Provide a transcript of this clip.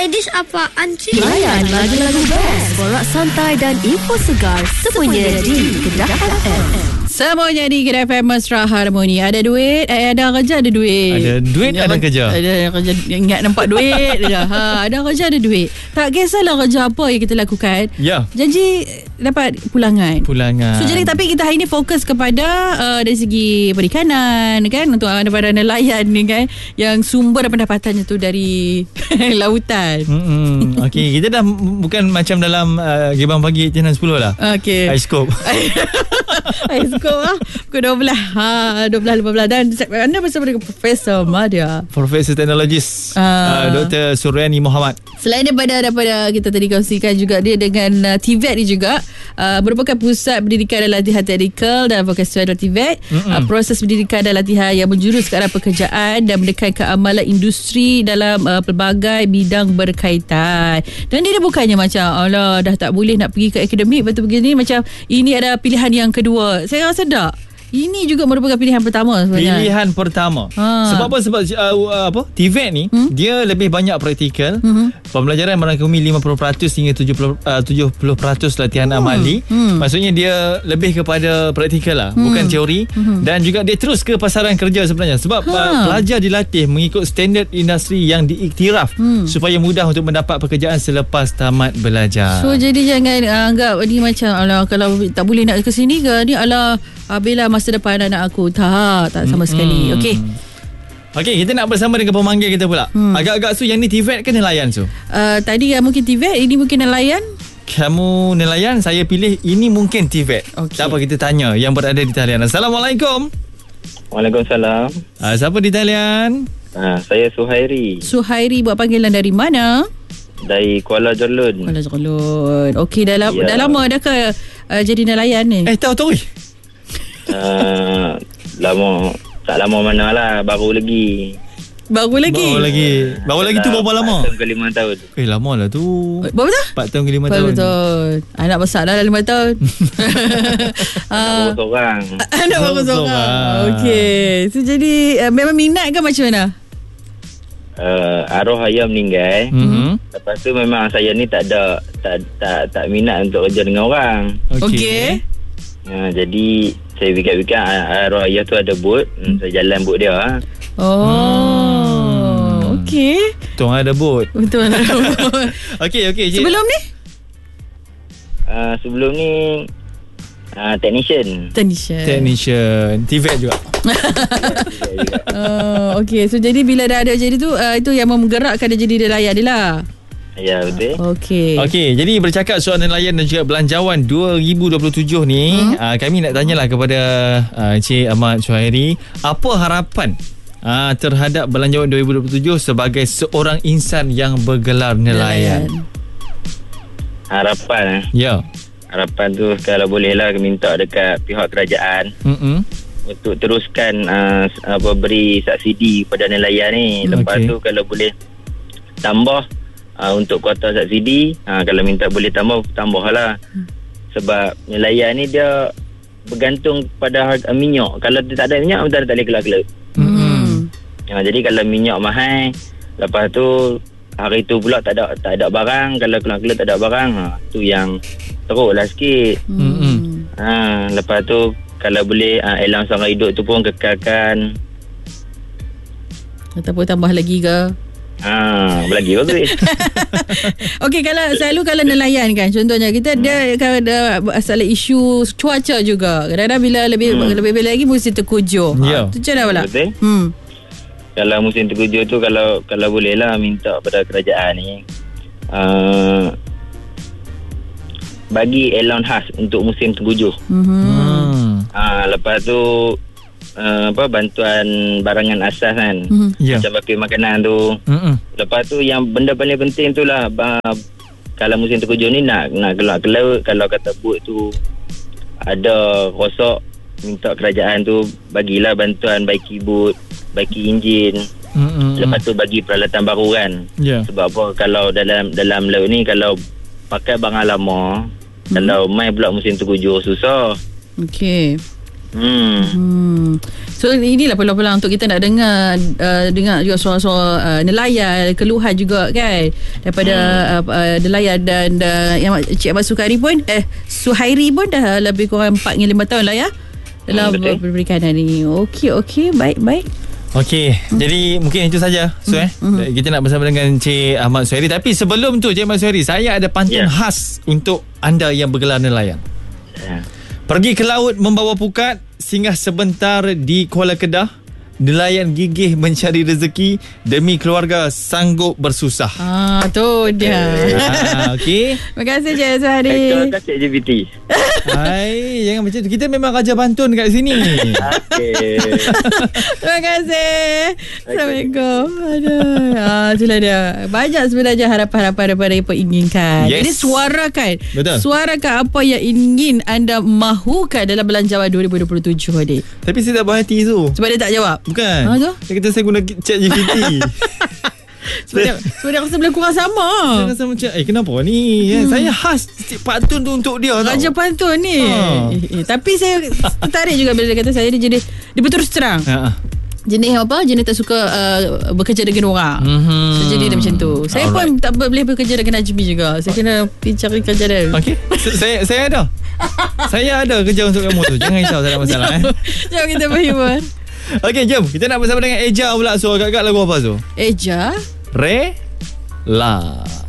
Playlist apaan sih? Layan lagu-lagu best, borak santai dan info segar semuanya di Kedah FM. Semuanya di Kedah FM Mesra Harmoni. Ada duit, ada kerja, ada duit. Ada duit, ada kerja. Ada kerja, ingat nampak duit je. Ada kerja, ada duit. Tak kisahlah kerja apa yang kita lakukan. Ya. Janji dapat pulangan. So jadi tapi kita hari ni fokus kepada dari segi perikanan kan, untuk para nelayan ni kan, yang sumber pendapatannya tu dari lautan. Okey, kita dah bukan macam dalam Gebang Pagi Tianan 10 lah. Okey. Iskop. Iskop pukul 12 12.15 dan anda bersama dengan Profesor Madya, Profesor Teknologis Dr. Suryani Muhammad. Selain daripada kita tadi kongsikan juga dia dengan TVET ni juga merupakan pusat pendidikan dan latihan teknikal dan vokasional TVET. Proses pendidikan dan latihan yang menjurus ke arah pekerjaan dan menekankan amalan industri dalam pelbagai bidang berkaitan. Dan dia bukannya macam alah dah tak boleh nak pergi ke akademik betul begini, macam ini ada pilihan yang kedua. Saya rasa tak. Ini juga merupakan pilihan pertama sebenarnya. Pilihan pertama. Sebab apa? Sebab TVET ni dia lebih banyak praktikal. Pembelajaran merangkumi 50% hingga 70% latihan amali. Maksudnya dia lebih kepada praktikal lah, bukan teori. Dan juga dia terus ke pasaran kerja sebenarnya. Sebab pelajar dilatih mengikut standard industri yang diiktiraf supaya mudah untuk mendapat pekerjaan selepas tamat belajar. So jadi jangan anggap ni macam alah kalau tak boleh nak ke sini ke ni alah bila masa depan anak aku. Tak sama sekali. Okey, kita nak bersama dengan pemanggil kita pula. Agak-agak Su, yang ni TVET ke nelayan Su? Tadi mungkin TVET, ini mungkin nelayan. Kamu nelayan, saya pilih ini mungkin TVET. Tak apa, kita tanya yang berada di talian. Assalamualaikum. Waalaikumsalam. Siapa di talian? Saya Suhairi. Suhairi, buat panggilan dari mana? Dari Kuala Jerlun. Okey, dah lama dah ke jadi nelayan ni? Tahu. Tak lama mana lah. Baru lagi Baru lagi tu berapa lama? 4 tahun ke 5 tahun. Lama lah tu. Berapa tu? 4 tahun ke 5 tahun. Betul. Anak besar dah 5 tahun. Anak baru seorang. Okey. So jadi memang minat ke macam mana? Arwah ayah meninggal. Lepas tu memang saya ni tak ada minat untuk kerja dengan orang. Okey. Jadi saya fikir-fikir arwah ayah tu ada bot, saya jalan bot dia. Okey. Betul ada bot. Okey. Sebelum ni? Sebelum ni technician. TVET juga. Okey. So jadi bila dah ada jadi tu itu yang menggerakkan dia jadi nelayan dia lah. Ya, betul. Okey, jadi bercakap soal nelayan dan juga belanjawan 2027 ni, kami nak tanyalah kepada Encik Ahmad Suhairi, apa harapan terhadap belanjawan 2027 sebagai seorang insan yang bergelar nelayan? Harapan Ya. Harapan tu kalau boleh lah minta dekat pihak kerajaan untuk teruskan beri subsidi pada nelayan ni. Lepas tu kalau boleh tambah untuk kuota subsidi, kalau minta boleh tambah lah. Sebab nelayan ni dia bergantung pada harga minyak. Kalau dia tak ada minyak, dia tak boleh keluar. Jadi kalau minyak mahal, lepas tu hari tu pula tak ada barang. Kalau keluar tak ada barang, tu yang teruk lah sikit. Lepas tu kalau boleh allowance orang hidup tu pun kekalkan, ataupun tambah lagi ke? Lagi bagus. Okey, kalau nelayan kan, contohnya kita dia kan ada masalah isu cuaca juga. Kadang-kadang bila lebih lagi musim terkujur. Tu macam mana pula? Betul. Kalau musim terkujur tu kalau boleh lah minta pada kerajaan ni bagi allowance khas untuk musim terkujur. Lepas tu bantuan barangan asas kan, macam pakai makanan tu. Lepas tu yang benda paling penting tu lah, kalau musim terkujur ni nak keluar ke laut, kalau kata bot tu ada rosak, minta kerajaan tu bagilah bantuan baiki bot, baiki enjin. Lepas tu bagi peralatan baru kan. Sebab apa, kalau dalam laut ni kalau pakai barang lama, kalau mai pula musim terkujur susah. Okey. So inilah peluang-peluang untuk kita nak dengar juga suara-suara nelayan, keluhan juga kan daripada nelayan dan yang Cik Ahmad Suhairi pun dah lebih kurang 4 hingga 5 tahun lah ya dalam perikanan ni. Okey, baik. Okey, jadi mungkin itu saja. So kita nak bersama dengan Cik Ahmad Suhairi. Tapi sebelum tu Cik Ahmad Suhairi, saya ada pantun khas untuk anda yang bergelar nelayan. Pergi ke laut membawa pukat, singgah sebentar di Kuala Kedah. Nelayan gigih mencari rezeki, demi keluarga sanggup bersusah. Tu dia. Okey. Terima kasih Cik Suhairi. Terima kasih JVT. Hai, jangan macam tu. Kita memang raja pantun kat sini. Okey. Terima kasih. Assalamualaikum. Itulah dia. Banyak sebenarnya harapan-harapan daripada yang inginkan. Yes. Jadi suarakan. Betul. Suarakan apa yang ingin anda mahukan dalam Belanjawan 2027 ni. Tapi saya tak berhati tu. Sebab dia tak jawab. Bukan. Tu? Dia kata saya guna chat GPT. Sebab dia rasa boleh kurang sama. Saya rasa macam kenapa ni? Saya khas pantun tu untuk dia tau. Raja pantun ni. Tapi saya tertarik juga bila dia kata saya dia berterus terang. Jenis apa? Jenis tak suka bekerja dengan orang. So, jadi dia macam tu. Saya pun tak boleh bekerja dengan Najmi juga. Saya kena pergi cari kerja dia. Okey. Saya ada. Saya ada kerja untuk kamu tu. Jangan risau, tak ada masalah. Jom kita berhibur. Okey, jom. Kita nak bersama dengan Eja pula. So, agak-agak lagu apa tu? Eja Rela.